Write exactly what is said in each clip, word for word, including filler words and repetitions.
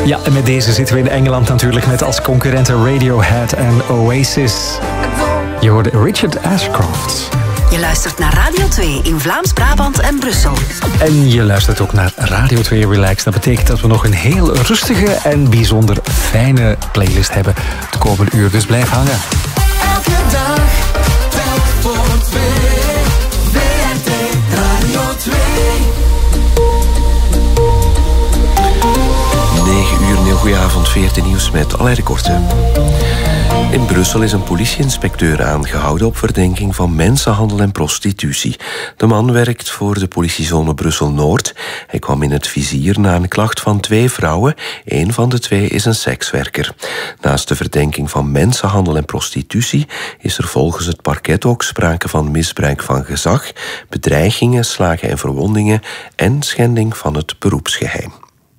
Ja, en met deze zitten we in Engeland natuurlijk met als concurrenten Radiohead en Oasis. Je hoorde Richard Ashcroft. Je luistert naar Radio twee in Vlaams-Brabant en Brussel. En je luistert ook naar Radio twee Relax. Dat betekent dat we nog een heel rustige en bijzonder fijne playlist hebben het komende uur. Dus blijf hangen. Elke dag, telk voor twee. V R T Radio twee. negen uur, een heel goede avond, V R T Nieuws met Alain de Korte. In Brussel is een politieinspecteur aangehouden op verdenking van mensenhandel en prostitutie. De man werkt voor de politiezone Brussel-Noord. Hij kwam in het vizier na een klacht van twee vrouwen. Eén van de twee is een sekswerker. Naast de verdenking van mensenhandel en prostitutie is er volgens het parket ook sprake van misbruik van gezag, bedreigingen, slagen en verwondingen en schending van het beroepsgeheim.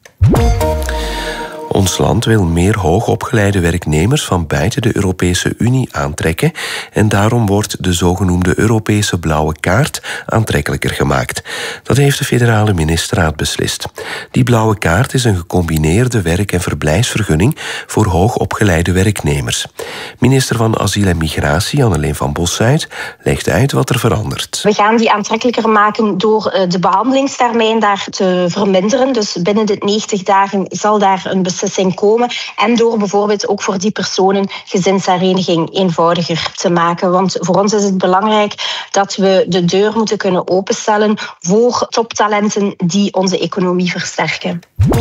Ons land wil meer hoogopgeleide werknemers van buiten de Europese Unie aantrekken en daarom wordt de zogenoemde Europese blauwe kaart aantrekkelijker gemaakt. Dat heeft de federale ministerraad beslist. Die blauwe kaart is een gecombineerde werk- en verblijfsvergunning voor hoogopgeleide werknemers. Minister van Asiel en Migratie, Anneleen van Bossuyt, legt uit wat er verandert. We gaan die aantrekkelijker maken door de behandelingstermijn daar te verminderen. Dus binnen de negentig dagen zal daar een beslissing komen. En door bijvoorbeeld ook voor die personen gezinshereniging eenvoudiger te maken. Want voor ons is het belangrijk dat we de deur moeten kunnen openstellen voor toptalenten die onze economie versterken.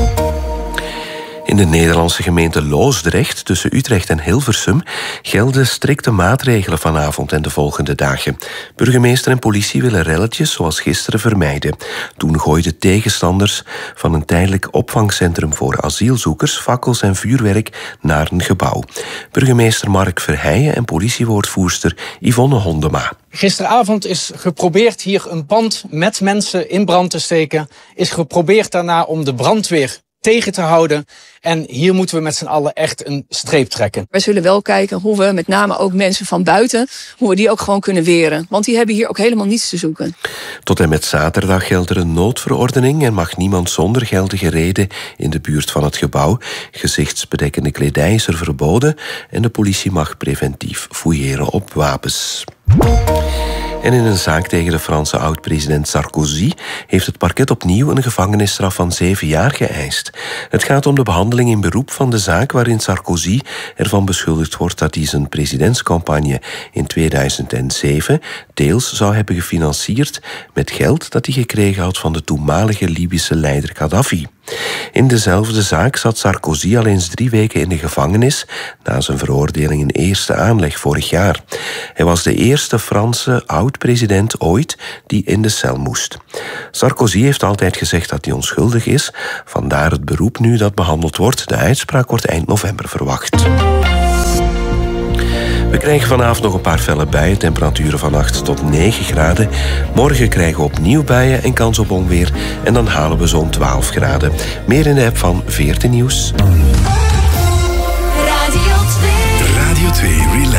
In de Nederlandse gemeente Loosdrecht, tussen Utrecht en Hilversum, gelden strikte maatregelen vanavond en de volgende dagen. Burgemeester en politie willen relletjes zoals gisteren vermijden. Toen gooiden tegenstanders van een tijdelijk opvangcentrum voor asielzoekers fakkels en vuurwerk naar een gebouw. Burgemeester Mark Verheijen en politiewoordvoerster Yvonne Hondema. Gisteravond is geprobeerd hier een pand met mensen in brand te steken. Is geprobeerd daarna om de brandweer tegen te houden. En hier moeten we met z'n allen echt een streep trekken. We zullen wel kijken hoe we met name ook mensen van buiten, hoe we die ook gewoon kunnen weren. Want die hebben hier ook helemaal niets te zoeken. Tot en met zaterdag geldt er een noodverordening en mag niemand zonder geldige reden in de buurt van het gebouw. Gezichtsbedekkende kledij is er verboden en de politie mag preventief fouilleren op wapens. En in een zaak tegen de Franse oud-president Sarkozy heeft het parket opnieuw een gevangenisstraf van zeven jaar geëist. Het gaat om de behandeling in beroep van de zaak waarin Sarkozy ervan beschuldigd wordt dat hij zijn presidentscampagne in tweeduizend zeven deels zou hebben gefinancierd met geld dat hij gekregen had van de toenmalige Libische leider Gaddafi. In dezelfde zaak zat Sarkozy al eens drie weken in de gevangenis na zijn veroordeling in eerste aanleg vorig jaar. Hij was de eerste Franse oud-president ooit die in de cel moest. Sarkozy heeft altijd gezegd dat hij onschuldig is, vandaar het beroep nu dat behandeld wordt. De uitspraak wordt eind november verwacht. We krijgen vanavond nog een paar felle buien, temperaturen van acht tot negen graden. Morgen krijgen we opnieuw buien en kans op onweer. En dan halen we zo'n twaalf graden. Meer in de app van V R T Nieuws. Radio twee. Radio twee Relax.